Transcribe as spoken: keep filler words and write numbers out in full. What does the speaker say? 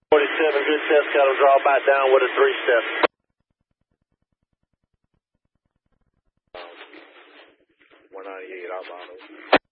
forty-seven, good test, got him draw back down with a three-step. one ninety-eight outbound.